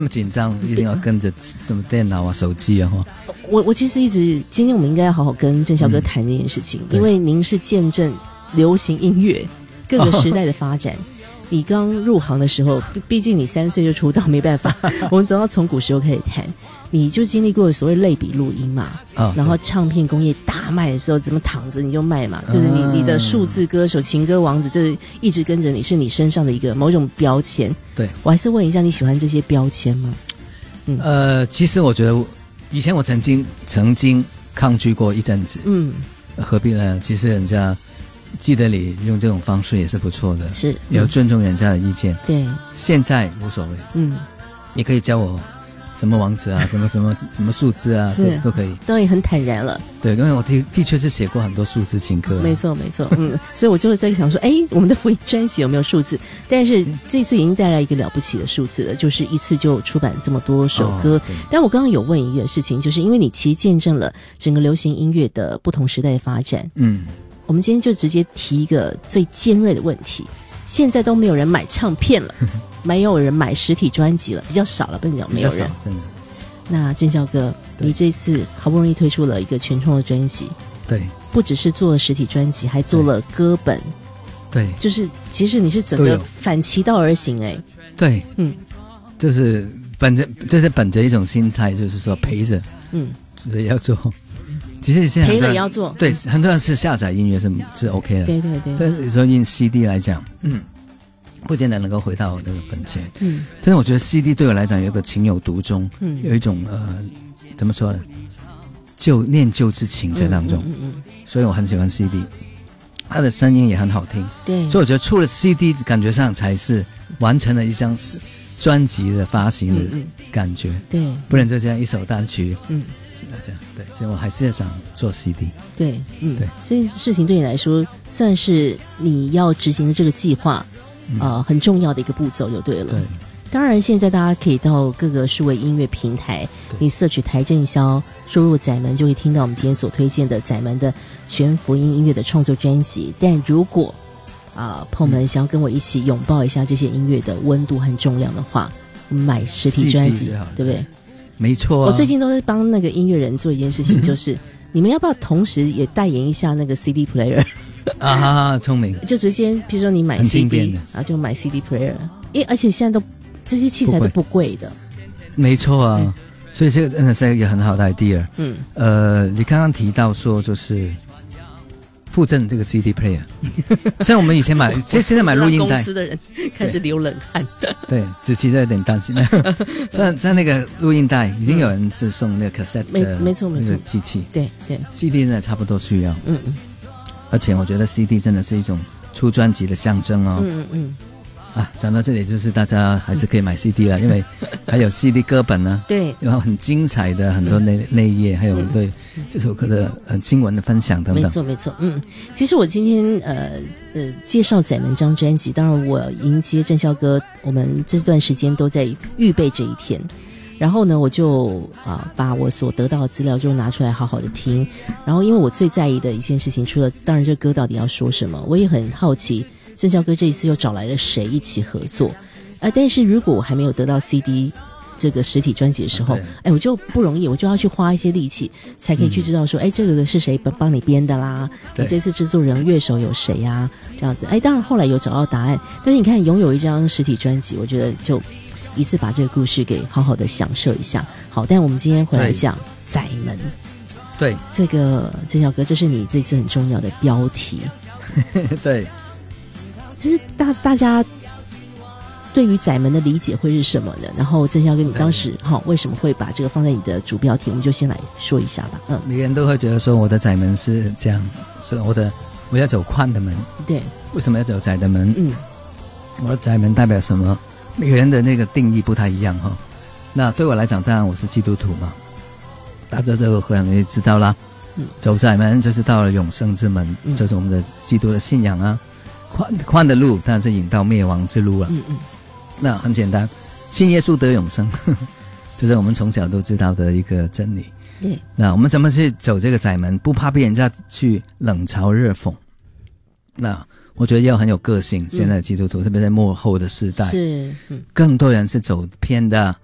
那么紧张，一定要跟着什么电脑啊、手机啊。 我其实一直，今天我们应该要好好跟郑孝哥谈这件事情，因为您是见证流行音乐各个时代的发展。你刚入行的时候，毕竟你3岁就出道，没办法，我们总要从古时候开始谈。你就经历过所谓类比录音嘛，然后唱片工业大卖的时候，怎么躺着你就卖嘛，就是你的数字歌手、情歌王子，这一直跟着你，是你身上的一个某种标签。 对， 我还是问一下，你喜欢这些标签吗？ 其实我觉得以前我曾经抗拒过一阵子，何必呢？其实人家记得你用这种方式也是不错的，是也要尊重人家的意见。对，现在无所谓，你可以教我什么王子啊，什么数字啊，都可以， 都也很坦然了。对， 因为我的确是写过很多数字情歌， 没错，所以我就在想说，我们的福音专辑有没有数字？但是这次已经带来一个了不起的数字了，就是一次就出版这么多首歌。但我刚刚有问一个事情，就是因为你其实见证了整个流行音乐的不同时代的发展。我们今天就直接提一个最尖锐的问题：现在都没有人买唱片了。没有人买实体专辑了，比较少了，不能讲没有人。真的。那郑孝哥，你这次好不容易推出了一个全创的专辑，对，不只是做了实体专辑，还做了歌本，对，就是其实你是整个反其道而行，对，就是本着一种心态，就是说陪着，也要做。其实现在陪了也要做，对，很多人是下载音乐是 OK 的，对，但是说用 CD 来讲，不见得能够回到那个本钱，但是我觉得 CD 对我来讲有一个情有独钟，有一种怎么说呢，念旧之情在当中，所以我很喜欢 CD， 它的声音也很好听，对，所以我觉得出了 CD 感觉上才是完成了一张专辑的发行的感觉，对，不能就这样一首单曲，这样对，所以我还是要想做 CD， 对，对，这件事情对你来说算是你要执行的这个计划。很重要的一个步骤就对了。对，当然现在大家可以到各个数位音乐平台，你 search 台正宵，输入载门就会听到我们今天所推荐的载门的全福音音乐的创作专辑。但如果朋友们想要跟我一起拥抱一下这些音乐的温度和重量的话，买实体专辑，对不对？没错，我最近都是帮那个音乐人做一件事情，就是你们要不要同时也代言一下那个 CD player？聪明，就直接比如说你买 CD 啊，就买 CD player， 而且现在都这些器材都不贵的，没错啊，所以这个真的是一个很好的 idea。你刚刚提到说就是附赠这个 CD player， 像我们以前买，现在买录音带，公司的人开始流冷汗。对，子琪有点担心。像那个录音带，已经有人是送那个 cassette 的，没错那个机器。对 ，CD 呢差不多需要。而且我觉得 CD 真的是一种出专辑的象征哦。讲到这里，就是大家还是可以买 CD 了，因为还有 CD 歌本呢，对，有很精彩的很多内页，还有对这首歌的经文的分享等等。没错，其实我今天介绍载门这张专辑，当然我迎接郑孝哥，我们这段时间都在预备这一天。然后呢，我就把我所得到的资料就拿出来好好的听。然后因为我最在意的一件事情，除了当然这歌到底要说什么，我也很好奇郑孝哥这一次又找来了谁一起合作。但是如果我还没有得到 CD 这个实体专辑的时候，我就不容易，我就要去花一些力气才可以去知道说，这个是谁帮你编的啦，你这次制作人乐手有谁啊，这样子。当然后来有找到答案，但是你看拥有一张实体专辑，我觉得就一次把这个故事给好好的享受一下。好，但我们今天回来讲载门。对，这个郑孝哥，这是你这次很重要的标题。对，其实大家对于载门的理解会是什么呢？然后郑孝哥，你当时为什么会把这个放在你的主标题？我们就先来说一下吧。每个人都会觉得说我的载门是这样，是我要走宽的门。对，为什么要走窄的门？我的载门代表什么？每个人的那个定义不太一样哈。那对我来讲，当然我是基督徒嘛，大家都很容易知道啦。走窄门就是到了永生之门，就是我们的基督的信仰啊。宽的路当然是引到灭亡之路了。那很简单，信耶稣得永生，这是我们从小都知道的一个真理。那我们怎么去走这个窄门，不怕被人家去冷嘲热讽？那我觉得要很有个性。现在的基督徒，特别在末后的时代，更多人是走偏的，